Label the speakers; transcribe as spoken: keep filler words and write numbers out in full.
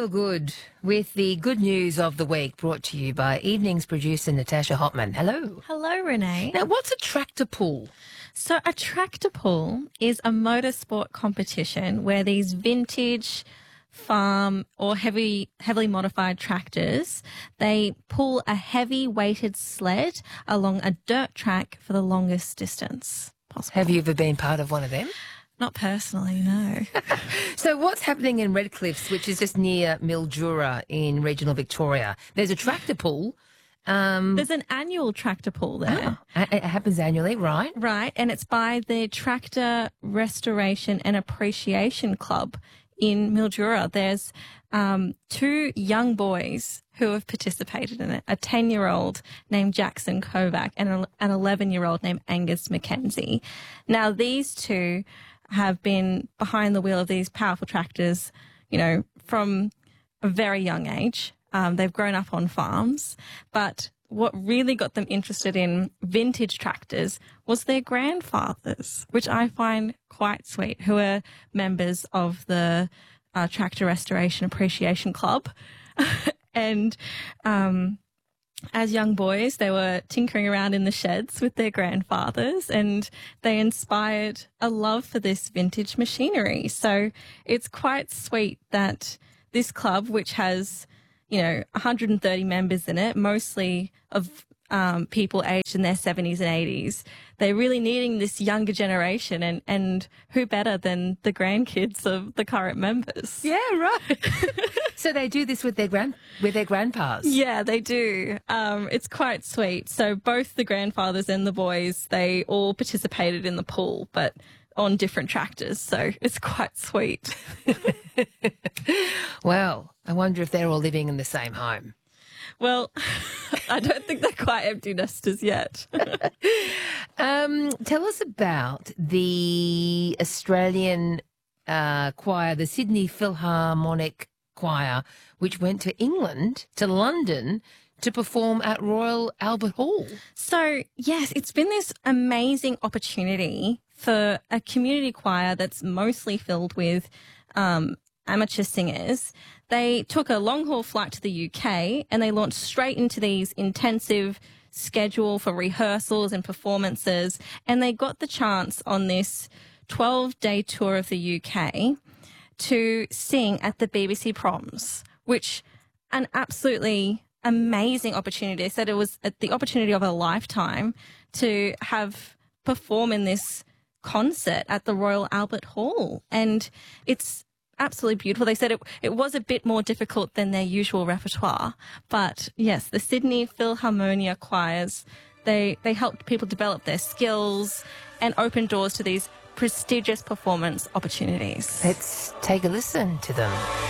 Speaker 1: feel good with the good news of the week, brought to you by Evenings producer Natasha Hotman. Hello.
Speaker 2: Hello, Renee.
Speaker 1: Now, what's a tractor pull?
Speaker 2: So a tractor pull is a motorsport competition where these vintage farm or heavy, heavily modified tractors, they pull a heavy weighted sled along a dirt track for the longest distance possible.
Speaker 1: Have you ever been part of one of them?
Speaker 2: Not personally, no.
Speaker 1: So what's happening in Redcliffs, which is just near Mildura in regional Victoria? There's a tractor pull. Um,
Speaker 2: There's an annual tractor pull there.
Speaker 1: Oh, it happens annually, right?
Speaker 2: Right, and it's by the Tractor Restoration and Appreciation Club in Mildura. There's um, two young boys who have participated in it, a ten-year-old named Jackson Kovac and an eleven-year-old named Angus McKenzie. Now, these two have been behind the wheel of these powerful tractors, you know, from a very young age. Um, they've grown up on farms, but what really got them interested in vintage tractors was their grandfathers, which I find quite sweet, who are members of the uh, Tractor Restoration Appreciation Club. and um, as young boys, they were tinkering around in the sheds with their grandfathers, and they inspired a love for this vintage machinery. So it's quite sweet that this club, which has, you know, one hundred thirty members in it, mostly of um, people aged in their seventies and eighties. They're really needing this younger generation, and, and who better than the grandkids of the current members?
Speaker 1: Yeah, right. So they do this with their grand with their grandpas?
Speaker 2: Yeah, they do. Um, it's quite sweet. So both the grandfathers and the boys, they all participated in the pool, but on different tractors. So it's quite sweet.
Speaker 1: Well, I wonder if they're all living in the same home.
Speaker 2: Well, I don't think they're quite empty nesters yet.
Speaker 1: um, tell us about the Australian uh, choir, the Sydney Philharmonic Choir, which went to England, to London, to perform at Royal Albert Hall.
Speaker 2: So, yes, it's been this amazing opportunity for a community choir that's mostly filled with um, amateur singers. They took a long-haul flight to the U K and they launched straight into these intensive schedule for rehearsals and performances, and they got the chance on this twelve-day tour of the U K to sing at the B B C Proms, which an absolutely amazing opportunity. They said it was the opportunity of a lifetime to have perform in this concert at the Royal Albert Hall, and it's absolutely beautiful. They said it, it was a bit more difficult than their usual repertoire, but yes, the Sydney Philharmonia choirs, they, they helped people develop their skills and open doors to these prestigious performance opportunities.
Speaker 1: Let's take a listen to them.